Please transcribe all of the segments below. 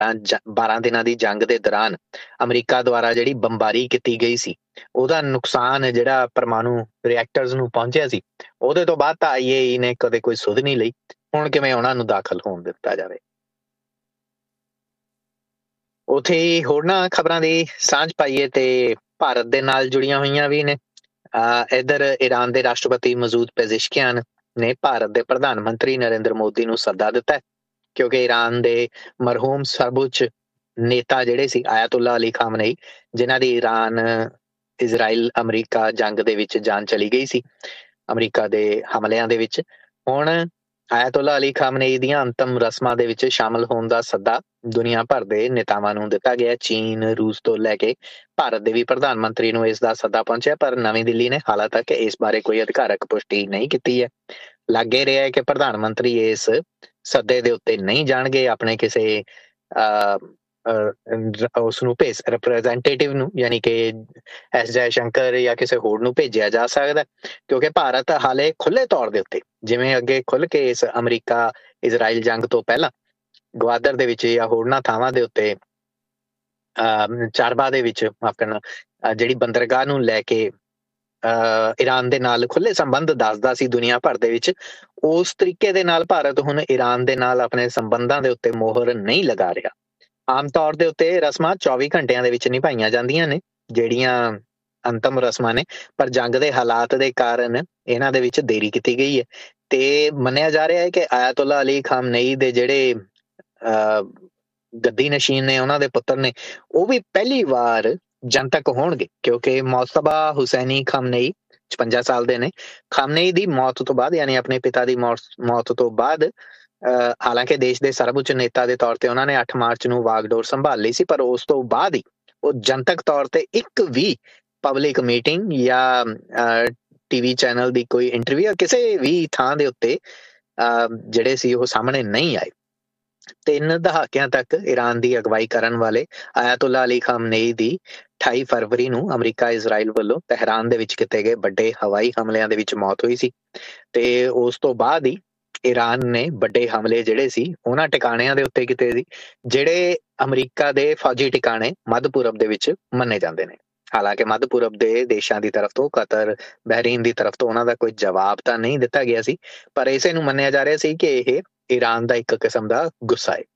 12 ਦਿਨਾਂ ਦੀ ਜੰਗ ਦੇ ਦੌਰਾਨ ਅਮਰੀਕਾ ਦੁਆਰਾ ਜਿਹੜੀ ਬੰਬਾਰੀ ਕੀਤੀ ਗਈ ਸੀ, ਉਹਦਾ ਨੁਕਸਾਨ ਜਿਹੜਾ ਪਰਮਾਣੂ ਰਿਐਕਟਰਸ ਨੂੰ ਪਹੁੰਚਿਆ ਸੀ, ਉਹਦੇ ਤੋਂ ਬਾਅਦ ਤਾਂ ਆਈਏਈ ਨੇ ਕਦੇ ਕੋਈ ਸੁਧ ਨਹੀਂ ਲਈ। ਹੁਣ ਕਿਵੇਂ ਉਹਨਾਂ ਨੂੰ ਦਾਖਲ ਹੋਣ ਦਿੱਤਾ ਜਾਵੇ। ਉੱਥੇ ਹੀ ਹੋਰਨਾਂ ਖਬਰਾਂ ਦੀ ਸਾਂਝ ਪਾਈਏ ਤੇ ਭਾਰਤ ਦੇ ਨਾਲ ਜੁੜੀਆਂ ਹੋਈਆਂ ਵੀ ਨੇ। ਇੱਧਰ ਈਰਾਨ ਦੇ ਰਾਸ਼ਟਰਪਤੀ ਮਸੂਦ ਪੇਜ਼ਿਸ਼ਕਿਆਨ ਨੇ ਭਾਰਤ ਦੇ ਪ੍ਰਧਾਨ ਮੰਤਰੀ ਨਰਿੰਦਰ ਮੋਦੀ ਨੂੰ ਸੱਦਾ ਦਿੱਤਾ, ਕਿਉਂਕਿ ਈਰਾਨ ਦੇ ਮਰਹੂਮ ਸਰਵਉੱਚ ਨੇਤਾ ਜਿਹੜੇ ਸੀ ਆਇਤੁੱਲਾ ਅਲੀ ਖਾਮਨੇਈ, ਜਿਨ੍ਹਾਂ ਦੀ ਈਰਾਨ ਇਜ਼ਰਾਈਲ ਅਮਰੀਕਾ ਜੰਗ ਦੇ ਵਿੱਚ ਜਾਨ ਚਲੀ ਗਈ ਸੀ ਅਮਰੀਕਾ ਦੇ ਹਮਲਿਆਂ ਦੇ ਵਿੱਚ, ਹੁਣ ਆਇਤੁੱਲਾ ਅਲੀ ਖਾਮਨੇਈ ਦੀਆਂ ਅੰਤਮ ਰਸਮਾਂ ਦੇ ਵਿੱਚ ਸ਼ਾਮਲ ਹੋਣ ਦਾ ਸੱਦਾ ਦੁਨੀਆ ਭਰ ਦੇ ਨੇਤਾਵਾਂ ਨੂੰ ਦਿੱਤਾ ਗਿਆ। ਚੀਨ, ਰੂਸ ਤੋਂ ਲੈ ਕੇ ਭਾਰਤ ਦੇ ਵੀ ਪ੍ਰਧਾਨ ਮੰਤਰੀ ਨੂੰ ਇਸ ਦਾ ਸੱਦਾ ਪਹੁੰਚਿਆ, ਪਰ ਨਵੀਂ ਦਿੱਲੀ ਨੇ ਹਾਲਾਂ ਤੱਕ ਇਸ ਬਾਰੇ ਕੋਈ ਅਧਿਕਾਰਕ ਪੁਸ਼ਟੀ ਨਹੀਂ ਕੀਤੀ ਹੈ। ਲੱਗ ਇਹ ਰਿਹਾ ਹੈ ਕਿ ਪ੍ਰਧਾਨ ਮੰਤਰੀ ਇਸ ਸੱਦੇ ਦੇ ਉੱਤੇ ਨਹੀਂ ਜਾਣਗੇ, ਆਪਣੇ ਕਿਸੇ ਉਸਨੂੰ ਰਿਪਰੈਜ਼ੈਂਟੇਟਿਵ ਨੂੰ, ਯਾਨੀ ਕਿ ਐਸ ਜੈ ਸ਼ੰਕਰ ਜਾਂ ਕਿਸੇ ਹੋਰ ਨੂੰ ਭੇਜਿਆ ਜਾ ਸਕਦਾ, ਕਿਉਂਕਿ ਭਾਰਤ ਹਾਲੇ ਖੁੱਲੇ ਤੌਰ ਦੇ ਉੱਤੇ, ਜਿਵੇਂ ਅੱਗੇ ਖੁੱਲ ਕੇ ਇਸ ਅਮਰੀਕਾ ਇਜ਼ਰਾਈਲ ਜੰਗ ਤੋਂ ਪਹਿਲਾਂ ਗਵਾਦਰ ਦੇ ਵਿੱਚ ਜਾਂ ਹੋਰਨਾਂ ਥਾਵਾਂ ਦੇ ਉੱਤੇ ਚਾਰਬਾ ਦੇ ਵਿੱਚ ਮਾਫ ਕਰਨਾ ਜਿਹੜੀ ਬੰਦਰਗਾਹ ਨੂੰ ਲੈ ਕੇ ਈਰਾਨ ਦੇ ਨਾਲ ਖੁੱਲੇ ਸੰਬੰਧ ਦੱਸਦਾ ਸੀ ਦੁਨੀਆ ਭਰ ਦੇ ਵਿੱਚ, ਉਸ ਤਰੀਕੇ ਦੇ ਨਾਲ ਭਾਰਤ ਹੁਣ ਈਰਾਨ ਦੇ ਨਾਲ ਆਪਣੇ ਸੰਬੰਧਾਂ ਦੇ ਉੱਤੇ ਮੋਹਰ ਨਹੀਂ ਲਗਾ ਰਿਹਾ। ਆਮ ਤੌਰ ਦੇ ਉੱਤੇ ਰਸਮਾਂ 24 ਘੰਟਿਆਂ ਦੇ ਵਿੱਚ ਨਿਭਾਈਆਂ ਜਾਂਦੀਆਂ ਨੇ, ਜਿਹੜੀਆਂ ਅੰਤਮ ਰਸਮਾਂ ਨੇ, ਪਰ ਜੰਗ ਦੇ ਹਾਲਾਤ ਦੇ ਕਾਰਨ ਇਹਨਾਂ ਦੇ ਵਿੱਚ ਦੇਰੀ ਕੀਤੀ ਗਈ ਹੈ। ਤੇ ਮੰਨਿਆ ਜਾ ਰਿਹਾ ਹੈ ਕਿ ਆਇਤੁੱਲਾ ਅਲੀ ਖਾਮਨੇਈ ਦੇ ਜਿਹੜੇ ਗੱਦੀ ਨਸ਼ੀਨ ਨੇ, ਉਹਨਾਂ ਦੇ ਪੁੱਤਰ ਨੇ, ਉਹ ਵੀ ਪਹਿਲੀ ਵਾਰ ਜਨਤਕ ਹੋਣਗੇ, ਕਿਉਂਕਿ ਮੌਤਬਾ ਹੁਸੈਨੀ ਖਾਮਨੇਈ 56 ਸਾਲ ਦੇ ਨੇ। ਖਾਮਨੇਈ ਦੀ ਮੌਤ ਤੋਂ ਬਾਅਦ, ਯਾਨੀ ਆਪਣੇ ਪਿਤਾ ਦੀ ਮੌਤ ਤੋਂ ਬਾਅਦ, ਹਾਲਾਂਕਿ ਦੇਸ਼ ਦੇ ਸਰਵਉੱਚ ਨੇਤਾ ਦੇ ਤੌਰ ਤੇ ਉਹਨਾਂ ਨੇ 8 ਮਾਰਚ ਨੂੰ ਵਾਗਡੋਰ ਸੰਭਾਲ ਲਈ ਸੀ, ਪਰ ਉਸ ਤੋਂ ਬਾਅਦ ਹੀ ਉਹ ਜਨਤਕ ਤੌਰ ਤੇ ਇੱਕ ਵੀ ਪਬਲਿਕ ਮੀਟਿੰਗ ਜਾਂ ਟੀਵੀ ਚੈਨਲ ਦੀ ਕੋਈ ਇੰਟਰਵਿਊ ਕਿਸੇ ਵੀ ਥਾਂ ਦੇ ਉੱਤੇ ਜਿਹੜੇ ਸੀ ਉਹ ਸਾਹਮਣੇ ਨਹੀਂ ਆਏ। 3 ਦਹਾਕਿਆਂ ਤੱਕ ਈਰਾਨ ਦੀ ਅਗਵਾਈ ਕਰਨ ਵਾਲੇ ਆਇਤੁੱਲਾ ਅਲੀ ਖਾਮਨੇਈ ਦੀ 28 ਫਰਵਰੀ ਨੂੰ ਅਮਰੀਕਾ ਇਜ਼ਰਾਈਲ ਵੱਲੋਂ ਤਹਿਰਾਨ ਦੇ ਵਿੱਚ ਕੀਤੇ ਗਏ ਵੱਡੇ ਹਵਾਈ ਹਮਲਿਆਂ ਦੇ ਵਿੱਚ ਮੌਤ ਹੋਈ ਸੀ, ਤੇ ਉਸ ਤੋਂ ਬਾਅਦ ਹੀ ਈਰਾਨ ਨੇ ਵੱਡੇ ਹਮਲੇ ਜਿਹੜੇ ਸੀ ਉਹਨਾਂ ਟਿਕਾਣਿਆਂ ਦੇ ਉੱਤੇ ਕੀਤੇ ਸੀ, ਜਿਹੜੇ ਅਮਰੀਕਾ ਦੇ ਫੌਜੀ ਟਿਕਾਣੇ ਮੱਧ ਪੂਰਬ ਦੇ ਵਿੱਚ ਮੰਨੇ ਜਾਂਦੇ ਨੇ। ਹਾਲਾਂਕਿ ਮੱਧ ਪੂਰਬ ਦੇ ਦੇਸ਼ਾਂ ਦੀ ਤਰਫ ਤੋਂ, ਕਤਰ, ਬਹਿਰੀਨ ਦੀ ਤਰਫ ਤੋਂ ਉਹਨਾਂ ਦਾ ਕੋਈ ਜਵਾਬ ਤਾਂ ਨਹੀਂ ਦਿੱਤਾ ਗਿਆ ਸੀ, ਪਰ ਇਸੇ ਨੂੰ ਮੰਨਿਆ ਜਾ ਰਿਹਾ ਸੀ ਕਿ ਇਹ ਈਰਾਨ ਦਾ ਇੱਕ ਕਿਸਮ ਦਾ ਗੁੱਸਾ ਹੈ।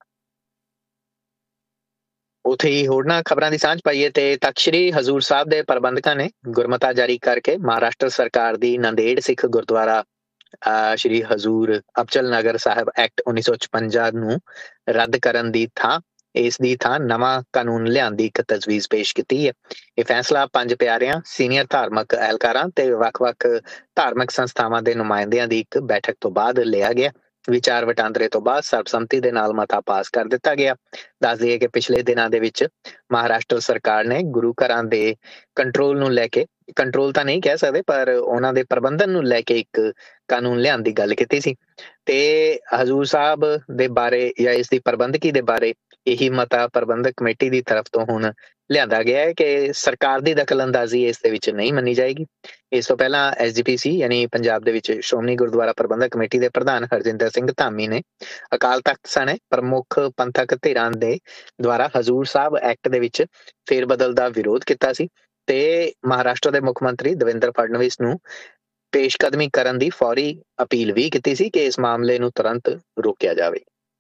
ਉੱਥੇ ਹੀ ਹੋਰਨਾਂ ਖਬਰਾਂ ਦੀ ਸਾਂਝ ਪਾਈਏ ਤੇ ਤਖ਼ਤ ਸ੍ਰੀ ਹਜ਼ੂਰ ਸਾਹਿਬ ਦੇ ਪ੍ਰਬੰਧਕਾਂ ਨੇ ਗੁਰਮਤਾ ਜਾਰੀ ਕਰਕੇ ਮਹਾਰਾਸ਼ਟਰ ਸਰਕਾਰ ਦੀ ਨੰਦੇੜ ਸਿੱਖ ਗੁਰਦੁਆਰਾ ਸ਼੍ਰੀ ਹਜ਼ੂਰ ਅਬਚਲ ਨਗਰ ਸਾਹਿਬ ਐਕਟ 1956 ਨੂੰ ਰੱਦ ਕਰਨ ਦੀ ਥਾਂ ਇਸ ਦੀ ਥਾਂ ਨਵਾਂ ਕਾਨੂੰਨ ਲਿਆਉਣ ਦੀ ਇੱਕ ਤਜਵੀਜ਼ ਪੇਸ਼ ਕੀਤੀ ਹੈ। ਇਹ ਫੈਸਲਾ 5 ਪਿਆਰਿਆਂ, ਸੀਨੀਅਰ ਧਾਰਮਿਕ ਅਹਿਲਕਾਰਾਂ ਤੇ ਵੱਖ-ਵੱਖ ਧਾਰਮਿਕ ਸੰਸਥਾਵਾਂ ਦੇ ਨੁਮਾਇੰਦਿਆਂ ਦੀ ਇੱਕ ਬੈਠਕ ਤੋਂ ਬਾਅਦ ਲਿਆ ਗਿਆ। ਵਿਚਾਰ ਵਟਾਂਦਰੇ ਤੋਂ ਬਾਅਦ ਸਰਬਸੰਮਤੀ ਦੇ ਨਾਲ ਮਤਾ ਪਾਸ ਕਰ ਦਿੱਤਾ ਗਿਆ। ਦੱਸ ਦਈਏ ਕਿ ਪਿਛਲੇ ਦਿਨਾਂ ਦੇ ਵਿੱਚ ਮਹਾਰਾਸ਼ਟਰ ਸਰਕਾਰ ਨੇ ਗੁਰੂ ਘਰਾਂ ਦੇ ਕੰਟਰੋਲ ਨੂੰ ਲੈ ਕੇ, ਕੰਟਰੋਲ ਤਾਂ ਨਹੀਂ ਕਹਿ ਸਕਦੇ, ਪਰ ਉਹਨਾਂ ਦੇ ਪ੍ਰਬੰਧਨ ਨੂੰ ਲੈ ਕੇ ਇੱਕ ਕਾਨੂੰਨ ਲਿਆਉਣ ਦੀ ਗੱਲ ਕੀਤੀ ਸੀ, ਤੇ ਹਜ਼ੂਰ ਸਾਹਿਬ ਦੇ ਬਾਰੇ ਜਾਂ ਇਸ ਦੀ ਪ੍ਰਬੰਧਕੀ ਦੇ ਬਾਰੇ ਇਹੀ ਮਤਾ ਪ੍ਰਬੰਧਕ ਕਮੇਟੀ ਦੀ ਤਰਫ ਤੋਂ ਹੁਣ ਲਿਆਂਦਾ ਗਿਆ ਹੈ ਕਿ ਸਰਕਾਰ ਦੀ ਦਖਲਅੰਦਾਜ਼ੀ ਇਸ ਦੇ ਵਿੱਚ ਨਹੀਂ ਮੰਨੀ ਜਾਏਗੀ। ਇਸ ਤੋਂ ਪਹਿਲਾਂ SGPC ਯਾਨੀ ਪੰਜਾਬ ਦੇ ਵਿੱਚ ਸ਼੍ਰੋਮਣੀ ਗੁਰਦੁਆਰਾ ਪ੍ਰਬੰਧਕ ਕਮੇਟੀ ਦੇ ਪ੍ਰਧਾਨ ਹਰਜਿੰਦਰ ਸਿੰਘ ਧਾਮੀ ਨੇ ਅਕਾਲ ਤਖ਼ਤ ਸਣੇ ਪ੍ਰਮੁੱਖ ਪੰਥਕ ਧਿਰਾਂ ਦੇ ਦੁਆਰਾ ਹਜ਼ੂਰ ਸਾਹਿਬ ਐਕਟ ਦੇ ਵਿੱਚ ਫੇਰਬਦਲ ਦਾ ਵਿਰੋਧ ਕੀਤਾ ਸੀ, ਤੇ ਮਹਾਰਾਸ਼ਟਰ ਦੇ ਮੁੱਖ ਮੰਤਰੀ ਦੇਵੇਂਦਰ ਫਡਨਵੀਸ ਨੂੰ ਪੇਸ਼ਕਦਮੀ ਕਰਨ ਦੀ ਫੌਰੀ ਅਪੀਲ ਵੀ ਕੀਤੀ ਸੀ ਕਿ ਇਸ ਮਾਮਲੇ ਨੂੰ ਤੁਰੰਤ ਰੋਕਿਆ ਜਾਵੇ।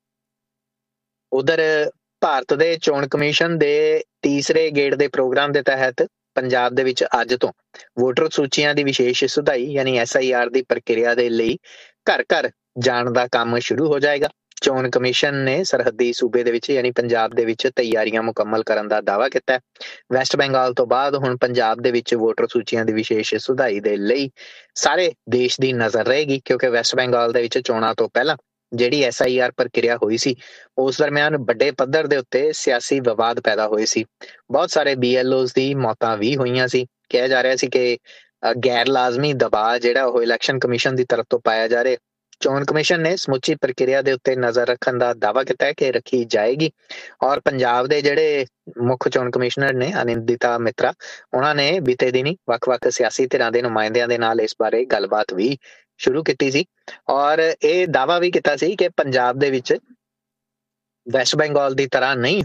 ਉਧਰ ਭਾਰਤ ਦੇ ਚੋਣ ਕਮਿਸ਼ਨ ਦੇ ਤੀਸਰੇ ਗੇੜ ਦੇ ਪ੍ਰੋਗਰਾਮ ਦੇ ਤਹਿਤ ਪੰਜਾਬ ਦੇ ਵਿੱਚ ਅੱਜ ਤੋਂ ਵੋਟਰ ਸੂਚੀਆਂ ਦੀ ਵਿਸ਼ੇਸ਼ ਸੁਧਾਈ ਯਾਨੀ SIR ਦੀ ਪ੍ਰਕਿਰਿਆ ਦੇ ਲਈ ਘਰ ਘਰ ਜਾਣ ਦਾ ਕੰਮ ਸ਼ੁਰੂ ਹੋ ਜਾਏਗਾ। ਚੋਣ ਕਮਿਸ਼ਨ ਨੇ ਸਰਹੱਦੀ ਸੂਬੇ ਦੇ ਵਿੱਚ ਯਾਨੀ ਪੰਜਾਬ ਦੇ ਵਿੱਚ ਤਿਆਰੀਆਂ ਮੁਕੰਮਲ ਕਰਨ ਦਾ ਦਾਅਵਾ ਕੀਤਾ। ਵੈਸਟ ਬੰਗਾਲ ਤੋਂ ਬਾਅਦ ਹੁਣ ਪੰਜਾਬ ਦੇ ਵਿੱਚ ਵੋਟਰ ਸੂਚੀਆਂ ਦੀ ਵਿਸ਼ੇਸ਼ ਸੁਧਾਈ ਦੇ ਲਈ ਸਾਰੇ ਦੇਸ਼ ਦੀ ਨਜ਼ਰ ਰਹੇਗੀ, ਕਿਉਂਕਿ ਵੈਸਟ ਬੰਗਾਲ ਦੇ ਵਿੱਚ ਚੋਣਾਂ ਤੋਂ ਪਹਿਲਾਂ ਜਿਹੜੀ SIR ਪ੍ਰਕਿਰਿਆ ਹੋਈ ਸੀ ਉਸ ਦਰਮਿਆਨ ਵੱਡੇ ਪੱਧਰ ਦੇ ਉੱਤੇ ਸਿਆਸੀ ਵਿਵਾਦ ਪੈਦਾ ਹੋਏ ਸੀ। ਬਹੁਤ ਸਾਰੇ BLOs ਦੀ ਮੌਤਾਂ ਵੀ ਹੋਈਆਂ ਸੀ। ਕਿਹਾ ਜਾ ਰਿਹਾ ਸੀ ਕਿ ਗੈਰ ਲਾਜ਼ਮੀ ਦਬਾਅ ਜਿਹੜਾ ਉਹ ਇਲੈਕਸ਼ਨ ਕਮਿਸ਼ਨ ਦੀ ਤਰਫ ਤੋਂ ਪਾਇਆ ਜਾ ਰਿਹਾ। ਚੋਣ ਕਮਿਸ਼ਨ ਨੇ ਸਮੁੱਚੀ ਪ੍ਰਕਿਰਿਆ ਦੇ ਉੱਤੇ ਨਜ਼ਰ ਰੱਖਣ ਦਾ ਦਾਅਵਾ ਕੀਤਾ ਹੈ ਕਿ ਰੱਖੀ ਜਾਏਗੀ, ਔਰ ਪੰਜਾਬ ਦੇ ਜਿਹੜੇ ਮੁੱਖ ਚੋਣ ਕਮਿਸ਼ਨਰ ਨੇ ਅਨਿੰਦਿਤਾ ਮਿੱਤਰਾ, ਉਹਨਾਂ ਨੇ ਬੀਤੇ ਦਿਨੀ ਵੱਖ-ਵੱਖ ਸਿਆਸੀ ਧਿਰਾਂ ਦੇ ਨੁਮਾਇੰਦਿਆਂ ਦੇ ਨਾਲ ਇਸ ਬਾਰੇ ਗੱਲਬਾਤ ਵੀ ਸ਼ੁਰੂ ਕੀਤੀ ਸੀ, ਔਰ ਇਹ ਦਾਅਵਾ ਵੀ ਕੀਤਾ ਸੀ ਕਿ ਪੰਜਾਬ ਦੇ ਵਿੱਚ ਵੈਸਟ ਬੰਗਾਲ ਦੀ ਤਰ੍ਹਾਂ ਨਹੀਂ